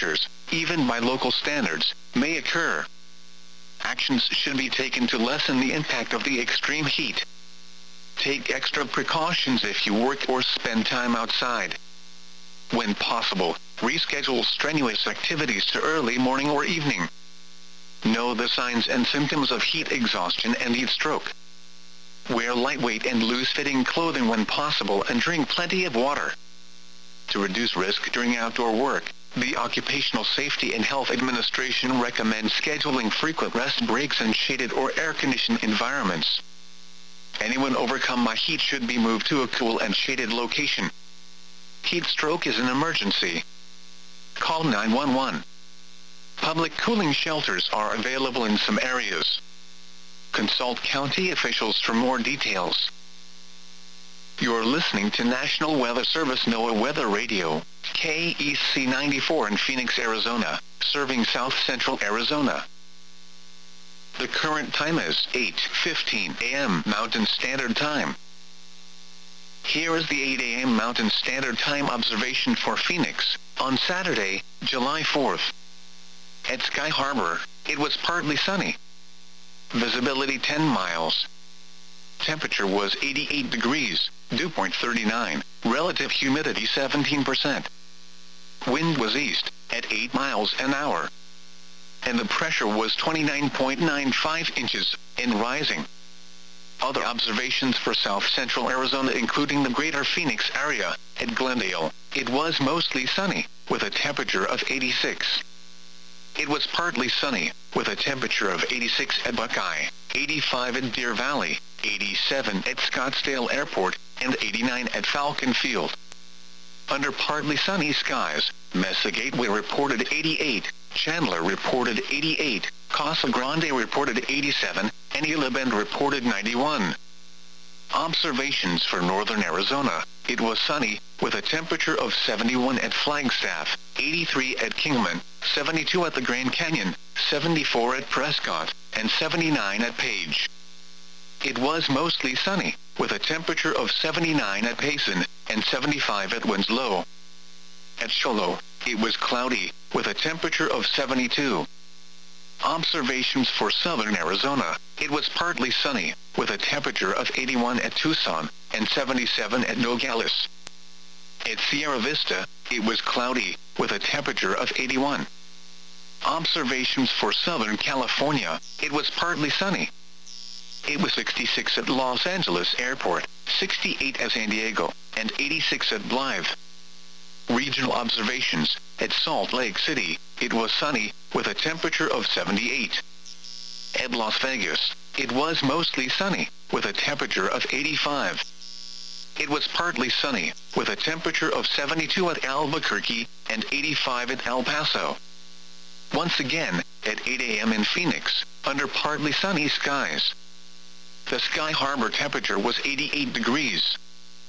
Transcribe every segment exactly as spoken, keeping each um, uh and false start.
temperatures, even by local standards, may occur. Actions should be taken to lessen the impact of the extreme heat. Take extra precautions if you work or spend time outside. When possible, reschedule strenuous activities to early morning or evening. Know the signs and symptoms of heat exhaustion and heat stroke. Wear lightweight and loose-fitting clothing when possible and drink plenty of water. To reduce risk during outdoor work, the Occupational Safety and Health Administration recommends scheduling frequent rest breaks in shaded or air-conditioned environments. Anyone overcome by heat should be moved to a cool and shaded location. Heat stroke is an emergency. Call nine one one. Public cooling shelters are available in some areas. Consult county officials for more details. You're listening to National Weather Service NOAA Weather Radio, K E C ninety-four in Phoenix, Arizona, serving south central Arizona. The current time is eight fifteen a m Mountain Standard Time. Here is the eight a m Mountain Standard Time observation for Phoenix, on Saturday, July fourth. At Sky Harbor, it was partly sunny. Visibility ten miles. Temperature was eighty-eight degrees, dew point thirty-nine, relative humidity seventeen percent. Wind was east, at eight miles an hour. And the pressure was twenty-nine point nine five inches, and rising. Other observations for south central Arizona including the greater Phoenix area. At Glendale, it was mostly sunny, with a temperature of eighty-six. It was partly sunny, with a temperature of eighty-six at Buckeye, eighty-five at Deer Valley, eighty-seven at Scottsdale Airport, and eighty-nine at Falcon Field. Under partly sunny skies, Mesa Gateway reported eighty-eight, Chandler reported eighty-eight, Casa Grande reported eighty-seven, and Gila Bend reported ninety-one. Observations for northern Arizona, it was sunny, with a temperature of seventy-one at Flagstaff, eighty-three at Kingman, seventy-two at the Grand Canyon, seventy-four at Prescott, and seventy-nine at Page. It was mostly sunny, with a temperature of seventy-nine at Payson, and seventy-five at Winslow. At Shoalo, it was cloudy, with a temperature of seventy-two. Observations for southern Arizona, it was partly sunny, with a temperature of eighty-one at Tucson, and seventy-seven at Nogales. At Sierra Vista, it was cloudy, with a temperature of eighty-one. Observations for Southern California, it was partly sunny. It was sixty-six at Los Angeles Airport, sixty-eight at San Diego, and eighty-six at Blythe. Regional observations, at Salt Lake City, it was sunny, with a temperature of seventy-eight. At Las Vegas, it was mostly sunny, with a temperature of eighty-five. It was partly sunny, with a temperature of seventy-two at Albuquerque, and eighty-five at El Paso. Once again, at eight a m in Phoenix, under partly sunny skies. The Sky Harbor temperature was eighty-eight degrees.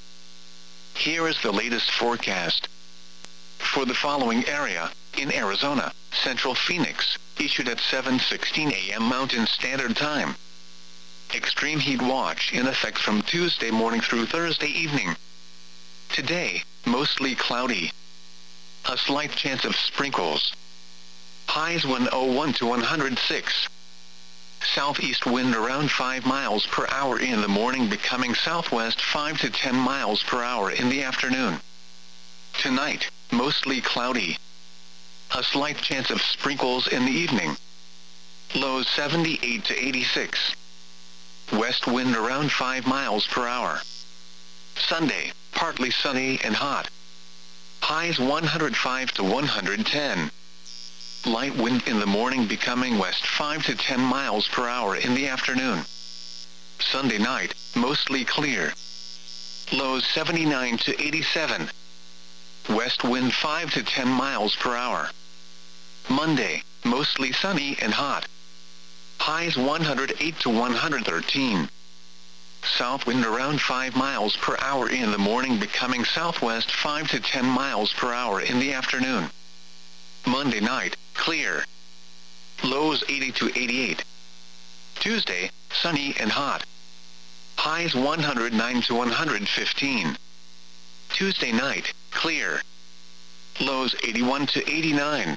Here is the latest forecast. For the following area, in Arizona, Central Phoenix, issued at seven sixteen a m Mountain Standard Time. Extreme heat watch in effect from Tuesday morning through Thursday evening. Today, mostly cloudy. A slight chance of sprinkles. Highs one oh one to one hundred six. Southeast wind around five miles per hour in the morning, becoming southwest five to ten miles per hour in the afternoon. Tonight, mostly cloudy. A slight chance of sprinkles in the evening. Lows seventy-eight to eighty-six. West wind around five miles per hour. Sunday, partly sunny and hot. Highs one hundred five to one hundred ten. Light wind in the morning, becoming west five to ten miles per hour in the afternoon. Sunday night, mostly clear. Lows seventy-nine to eighty-seven. West wind five to ten miles per hour. Monday, mostly sunny and hot. Highs one hundred eight to one hundred thirteen. South wind around five miles per hour in the morning, becoming southwest five to ten miles per hour in the afternoon. Monday night, clear. Lows eighty to eighty-eight. Tuesday, sunny and hot. Highs one hundred nine to one hundred fifteen. Tuesday night, clear. Lows eighty-one to eighty-nine.